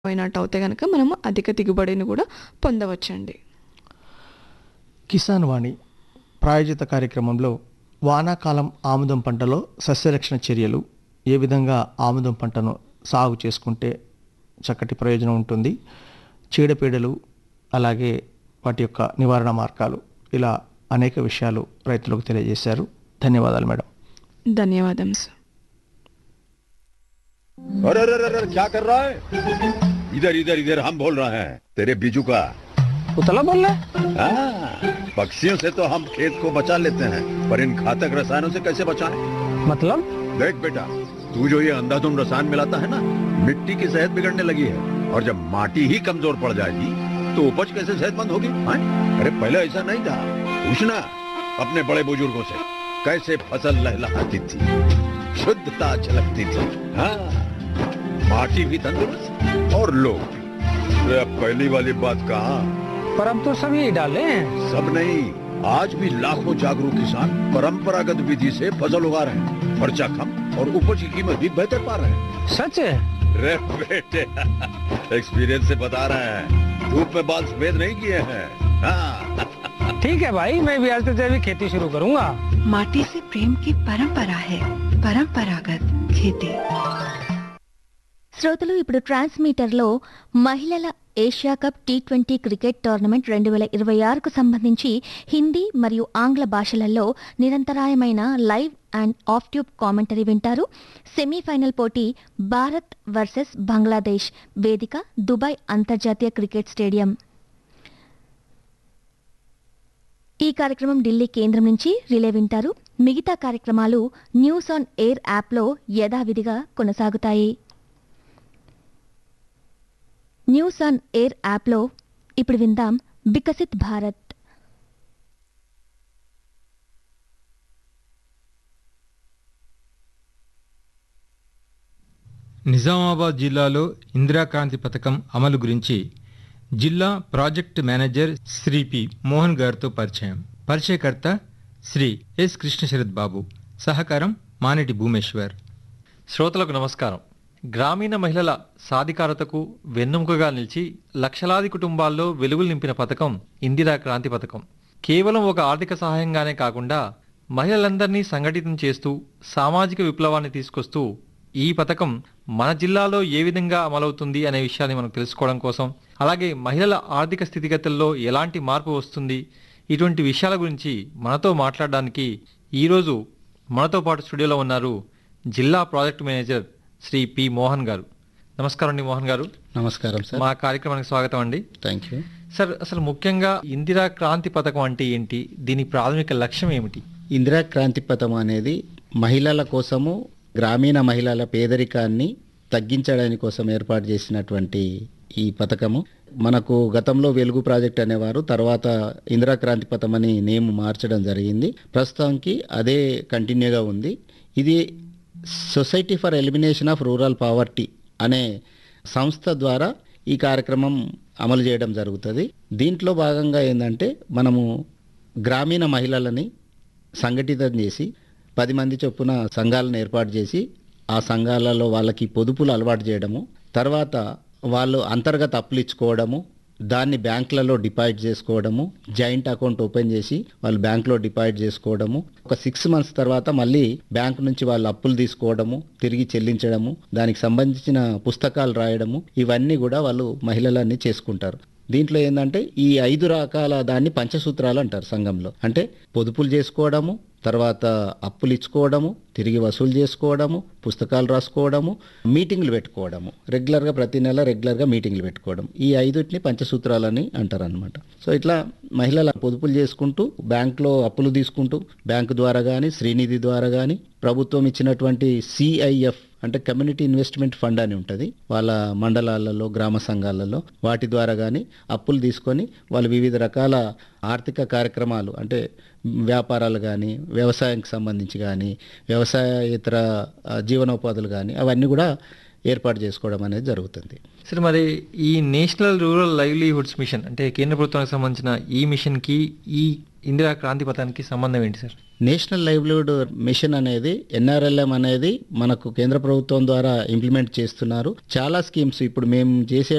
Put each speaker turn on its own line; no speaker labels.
అయినట్టు అవుతే గనక మనము అధిక దిగుబడిని కూడా పొందవచ్చండి.
కిసాన్ వాణి ప్రాయోజిత కార్యక్రమంలో వానాకాలం ఆముదం పంటలో సస్యరక్షణ చర్యలు, ఏ విధంగా ఆముదం పంటను సాగు చేసుకుంటే చక్కటి ప్రయోజనం ఉంటుంది, చీడపీడలు అలాగే వాటి యొక్క నివారణ మార్గాలు, ఇలా అనేక విషయాలు రైతులకు తెలియజేశారు. ధన్యవాదాలు మేడం.
ధన్యవాదం సార్.
अरे अरे अरे अरे, क्या कर रहा है? इधर इधर इधर, हम बोल रहे हैं तेरे बीजू का।
उतला बोल रहा है?
हाँ, पक्षियों से तो हम खेत को बचा लेते हैं, पर इन घातक रसायनों से कैसे बचाएं?
मतलब?
देख बेटा, तू जो ये अंधाधुंध रसायन मिलाता है ना, मिट्टी की सेहत बिगड़ने लगी है। और जब माटी ही कमजोर पड़ जाएगी तो उपज कैसे सेहतमंद होगी? हाँ? अरे पहले ऐसा नहीं था, पूछना अपने बड़े बुजुर्गों से, कैसे फसल लहलहाती थी, शुद्धता झलकती थी। हाँ, माटी भी तंदुरुस्त और लोग भी। अब पहली वाली बात कहाँ?
पर अब तो सभी डाले हैं।
सब नहीं, आज भी लाखों जागरूक किसान परंपरागत विधि से फसल उगा रहे हैं। खर्चा कम और उपज की कीमत भी बेहतर पा रहे हैं।
सच है?
रे बेटे, एक्सपीरियंस से बता रहे हैं, धूप में बाल सफेद नहीं किए हैं। हाँ।
ठीक है भाई, मैं भी आज से जैविक खेती शुरू करूंगा।
माटी से प्रेम की परंपरा है, परंपरागत खेती।
శ్రోతలు ఇప్పుడు ట్రాన్స్మీటర్లో మహిళల Asia cup T20 cricket tournament 2026కు సంబంధించి హిందీ మరియు ఆంగ్ల భాషలలో నిరంతరాయమైన live and of tube commentary వింటారు. సెమీఫైనల్ పోటీ భారత్ వర్సెస్ బంగ్లాదేశ్. వేదిక దుబాయ్ అంతర్జాతీయ క్రికెట్ స్టేడియం. ఈ కార్యక్రమం ఢిల్లీ కేంద్రం నుంచి రిలే వింటారు. మిగతా కార్యక్రమాలు న్యూస్ ఆన్ ఎయిర్ యాప్లో యథావిధిగా కొనసాగుతాయి. న్యూస్ ఆన్ ఎయిర్ యాప్లో ఇప్పుడు విందాం వికసిత్ భారత్.
నిజామాబాద్ జిల్లాలో ఇందిరాక్రాంతి పథకం అమలు గురించి జిల్లా project manager Shri P Mohan గారితో పరిచయం. పరిచయకర్త శ్రీ ఎస్ కృష్ణశరత్ బాబు. సహకారం మానేటి భూమేశ్వర్.
శ్రోతలకు నమస్కారం. గ్రామీణ మహిళల సాధికారతకు వెన్నెముకగా నిలిచి లక్షలాది కుటుంబాల్లో వెలుగులు నింపిన పథకం ఇందిరా క్రాంతి పథకం. కేవలం ఒక ఆర్థిక సహాయంగానే కాకుండా మహిళలందరినీ సంఘటితం చేస్తూ సామాజిక విప్లవాన్ని తీసుకొస్తూ ఈ పథకం మన జిల్లాలో ఏ విధంగా అమలవుతుంది అనే విషయాన్ని మనం తెలుసుకోవడం కోసం, అలాగే మహిళల ఆర్థిక స్థితిగతుల్లో ఎలాంటి మార్పు వస్తుంది, ఇటువంటి విషయాల గురించి మనతో మాట్లాడడానికి ఈరోజు మనతో పాటు స్టూడియోలో ఉన్నారు జిల్లా project manager Shri P Mohan గారు. నమస్కారం అండి మోహన్ గారు.
నమస్కారం సార్.
మా కార్యక్రమానికి స్వాగతం అండి.
Thank you
sir. అసలు ముఖ్యంగా ఇందిరా క్రాంతి పథకం అంటే ఏంటి, దీని ప్రాథమిక లక్ష్యం ఏమిటి?
ఇందిరా క్రాంతి పథకం అనేది మహిళల కోసము, గ్రామీణ మహిళల పేదరికాన్ని తగ్గించడానికి కోసం ఏర్పాటు చేసినటువంటి ఈ పథకము. మనకు గతంలో వెలుగు ప్రాజెక్ట్ అనేవారు, తర్వాత ఇందిరా క్రాంతి పథకం అని నేమ్ మార్చడం జరిగింది. ప్రస్తుతానికి అదే కంటిన్యూగా ఉంది. ఇది society for elimination of rural poverty అనే సంస్థ ద్వారా ఈ కార్యక్రమం అమలు చేయడం జరుగుతుంది. దీంట్లో భాగంగా ఏంటంటే మనము గ్రామీణ మహిళలని సంఘటితం చేసి 10 మంది చొప్పున సంఘాలను ఏర్పాటు చేసి ఆ సంఘాలలో వాళ్ళకి పొదుపులు అలవాటు చేయడము, తర్వాత వాళ్ళు అంతర్గత అప్పులు ఇచ్చుకోవడము, దాన్ని బ్యాంకులలో డిపాజిట్ చేసుకోవడము, జాయింట్ అకౌంట్ ఓపెన్ చేసి వాళ్ళు బ్యాంకులో డిపాజిట్ చేసుకోవడము, ఒక 6 మంత్స్ తర్వాత మళ్ళీ బ్యాంకు నుంచి వాళ్ళు అప్పులు తీసుకోవడము, తిరిగి చెల్లించడము, దానికి సంబంధించిన పుస్తకాలు రాయడము, ఇవన్నీ కూడా వాళ్ళు మహిళలన్నీ చేసుకుంటారు. దీంట్లో ఏంటంటే ఈ 5 రకాల దాన్ని పంచసూత్రాలు అంటారు సంఘంలో. అంటే పొదుపులు చేసుకోవడము, తర్వాత అప్పులు ఇచ్చుకోవడము, తిరిగి వసూలు చేసుకోవడము, పుస్తకాలు రాసుకోవడము, మీటింగ్లు పెట్టుకోవడము, రెగ్యులర్గా ప్రతి నెల రెగ్యులర్గా మీటింగ్లు పెట్టుకోవడం, ఈ 5టిని పంచసూత్రాలని అంటారు అనమాట. సో ఇట్లా మహిళల పొదుపులు చేసుకుంటూ, బ్యాంకులో అప్పులు తీసుకుంటూ, బ్యాంకు ద్వారా కానీ శ్రీనిధి ద్వారా కానీ, ప్రభుత్వం ఇచ్చినటువంటి సిఐఎఫ్ అంటే కమ్యూనిటీ ఇన్వెస్ట్మెంట్ ఫండ్ అని ఉంటుంది వాళ్ళ మండలాలలో, గ్రామ సంఘాలలో, వాటి ద్వారా కానీ అప్పులు తీసుకొని వాళ్ళు వివిధ రకాల ఆర్థిక కార్యక్రమాలు అంటే వ్యాపారాలు కానీ, వ్యవసాయానికి సంబంధించి కానీ, వ్యవసాయేతర జీవనోపాధులు కానీ అవన్నీ కూడా ఏర్పాటు చేసుకోవడం అనేది జరుగుతుంది.
సరే, మరి ఈ నేషనల్ రూరల్ లైవ్లీహుడ్స్ మిషన్ అంటే కేంద్ర ప్రభుత్వానికి సంబంధించిన ఈ మిషన్కి ఈ ఇందిరా క్రాంతి పథకానికి సంబంధం ఏంటి సార్?
నేషనల్ లైవ్లీహుడ్ మిషన్ అనేది ఎన్ఆర్ఎల్ఎం అనేది మనకు కేంద్ర ప్రభుత్వం ద్వారా ఇంప్లిమెంట్ చేస్తున్నారు. చాలా స్కీమ్స్ ఇప్పుడు మేము చేసే